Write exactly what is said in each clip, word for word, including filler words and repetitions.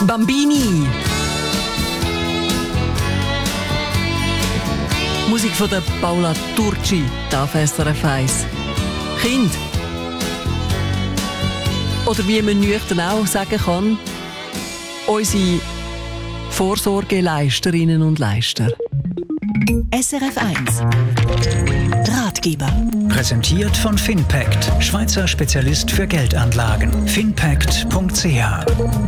Bambini. Musik von der Paola Turci, da auf S R F eins. Kind. Oder wie man nüchtern auch sagen kann, unsere Vorsorgeleisterinnen und Leister. S R F eins Ratgeber. Präsentiert von Finpact, Schweizer Spezialist für Geldanlagen. finpact punkt c h.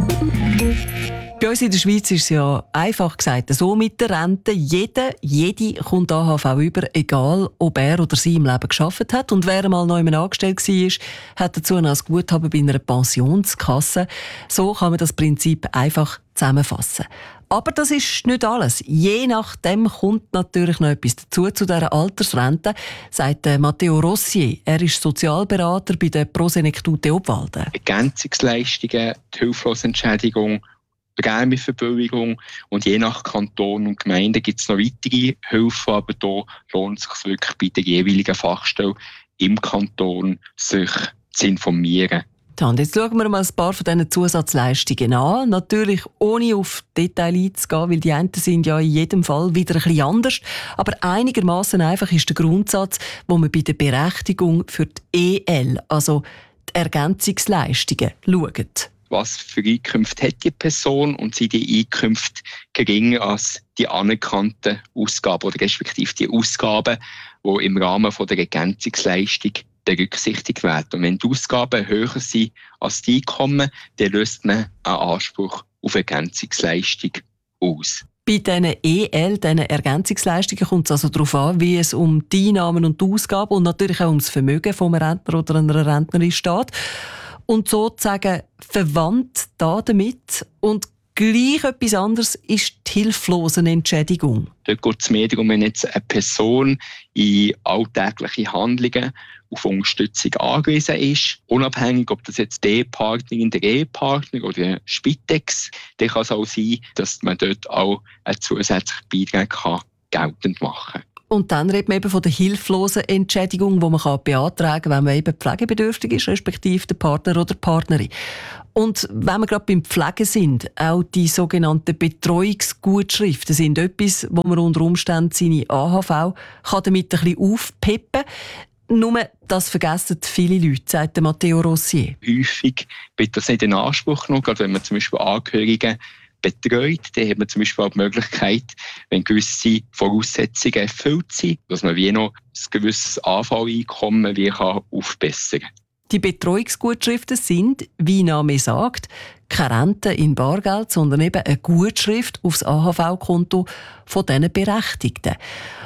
Bei uns in der Schweiz ist es ja einfach gesagt so mit der Rente. Jeder, jede kommt A H V über, egal ob er oder sie im Leben gearbeitet hat. Und wer einmal noch jemand angestellt war, hat dazu noch ein Guthaben bei einer Pensionskasse. So kann man das Prinzip einfach zusammenfassen. Aber das ist nicht alles. Je nachdem kommt natürlich noch etwas dazu zu dieser Altersrente, sagt Matteo Rossier. Er ist Sozialberater bei der Prosenektute Obwalden. Ergänzungsleistungen, die Hilflosenentschädigung, Prämienverbilligung und je nach Kanton und Gemeinde gibt es noch weitere Hilfen, aber da lohnt es sich wirklich bei der jeweiligen Fachstelle im Kanton sich zu informieren. Und jetzt schauen wir mal ein paar von diesen Zusatzleistungen an. Natürlich ohne auf Details einzugehen, weil die einen sind ja in jedem Fall wieder ein bisschen anders. Aber einigermaßen einfach ist der Grundsatz, wo man bei der Berechtigung für die E L, also die Ergänzungsleistungen, schaut. Was für Einkünfte hat die Person und sind die Einkünfte geringer als die anerkannten Ausgaben oder respektive die Ausgaben, die im Rahmen der Ergänzungsleistung berücksichtigt werden. Und wenn die Ausgaben höher sind als die Einkommen, dann löst man einen Anspruch auf Ergänzungsleistung aus. Bei diesen E L, diesen Ergänzungsleistungen, kommt es also darauf an, wie es um die Einnahmen und die Ausgaben und natürlich auch um das Vermögen vom Rentner oder einer Rentnerin steht. Und sozusagen verwandt da damit und gleich etwas anderes ist die Hilflosenentschädigung. Dort geht es mehr darum, wenn jetzt eine Person in alltägliche Handlungen auf Unterstützung angewiesen ist, unabhängig, ob das jetzt die Ehepartnerin, der Ehepartner oder der Spitex, dann kann es auch sein, dass man dort auch einen zusätzlichen Beitrag geltend machen kann. Und dann redet man eben von der Hilflosenentschädigung, die man beantragen kann, wenn man eben pflegebedürftig ist, respektive der Partner oder die Partnerin. Und wenn wir gerade beim Pflegen sind, auch die sogenannten Betreuungsgutschriften sind etwas, wo man unter Umständen seine A H V kann damit ein bisschen aufpeppen kann. Nur das vergessen viele Leute, sagt Matteo Rossier. Häufig wird das nicht in Anspruch genommen, gerade wenn man zum Beispiel Angehörige betreut, dann hat man zum Beispiel auch die Möglichkeit, wenn gewisse Voraussetzungen erfüllt sind, dass man wie noch ein gewisses Anfalleinkommen wie kann aufbessern kann. Die Betreuungsgutschriften sind, wie der Name sagt, keine Rente in Bargeld, sondern eben eine Gutschrift aufs A H V-Konto von diesen Berechtigten.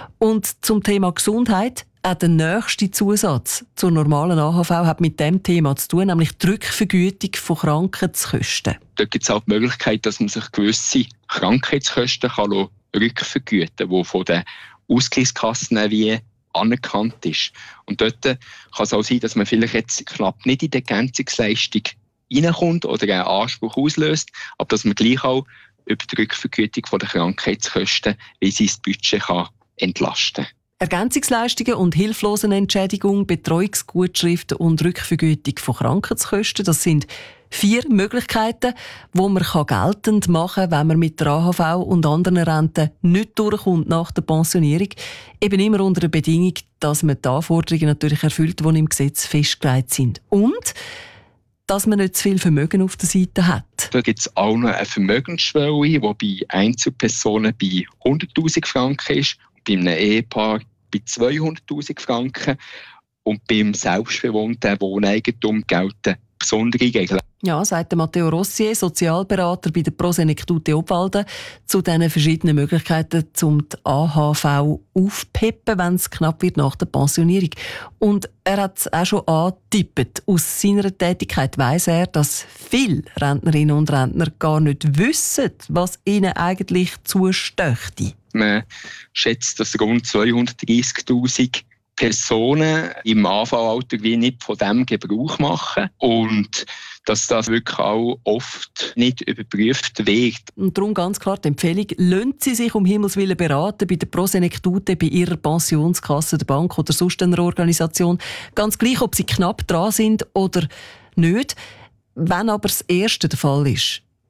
Und zum Thema Gesundheit, auch der nächste Zusatz zur normalen A H V hat mit dem Thema zu tun, nämlich die Rückvergütung von Krankheitskosten. Dort gibt es auch die Möglichkeit, dass man sich gewisse Krankheitskosten kann rückvergüten kann, die von den Ausgleichskassen wie anerkannt ist. Und dort kann es auch sein, dass man vielleicht jetzt knapp nicht in die Ergänzungsleistung reinkommt oder einen Anspruch auslöst, aber dass man gleich auch über die Rückvergütung von den Krankheitskosten wie sein Budget kann entlasten kann. Ergänzungsleistungen und Hilflosenentschädigung, Betreuungsgutschriften und Rückvergütung von Krankheitskosten, das sind vier Möglichkeiten, die man geltend machen kann, wenn man mit der A H V und anderen Renten nicht durchkommt nach der Pensionierung. Eben immer unter der Bedingung, dass man die Anforderungen natürlich erfüllt, die im Gesetz festgelegt sind. Und dass man nicht zu viel Vermögen auf der Seite hat. Da gibt es auch noch eine Vermögensschwelle, die bei Einzelpersonen bei hunderttausend Franken ist, bei einem Ehepaar bei zweihunderttausend Franken und beim selbstbewohnten Wohneigentum gelten besondere Regeln. Ja, sagt Matteo Rossier, Sozialberater bei der Prosenektute Obwalden, zu diesen verschiedenen Möglichkeiten, um die A H V aufpeppen, wenn es knapp wird nach der Pensionierung. Und er hat es auch schon angetippt. Aus seiner Tätigkeit weiss er, dass viele Rentnerinnen und Rentner gar nicht wissen, was ihnen eigentlich zusteht. Man schätzt, dass rund zweihundertdreissigtausend Personen im A V-Alter wie nicht von dem Gebrauch machen und dass das wirklich auch oft nicht überprüft wird. Und darum ganz klar die Empfehlung, lassen Sie sich um Himmels Willen beraten bei der Prosenektute, bei Ihrer Pensionskasse, der Bank oder sonst einer Organisation. Ganz gleich, ob Sie knapp dran sind oder nicht. Wenn aber das Erste der Fall ist,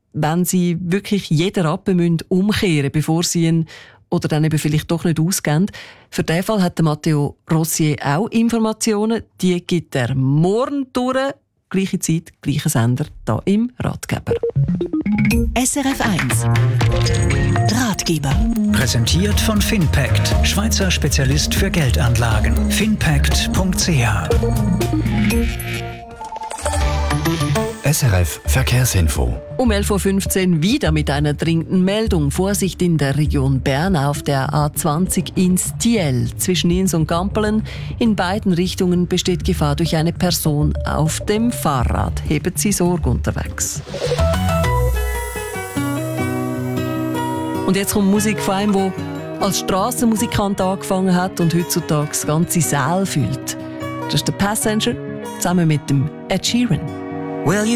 wenn sie wirklich jeden Rappen müssen umkehren, bevor sie ihn oder dann eben vielleicht doch nicht ausgeben. Für diesen Fall hat Matteo Rossier auch Informationen. Die gibt er morgen durch. Gleiche Zeit, gleicher Sender, hier im Ratgeber. S R F eins Ratgeber. Präsentiert von Finpact, Schweizer Spezialist für Geldanlagen. finpact punkt c h. S R F Verkehrsinfo. Um elf Uhr fünfzehn wieder mit einer dringenden Meldung. Vorsicht in der Region Bern auf der A zwanzig ins Thiel. Zwischen Ins und Gampelen in beiden Richtungen besteht Gefahr durch eine Person auf dem Fahrrad. Heben Sie Sorge unterwegs. Und jetzt kommt Musik von einem, der als Strassenmusikant angefangen hat und heutzutage das ganze Säle fühlt. Das ist der Passenger zusammen mit dem Ed Sheeran. Well, you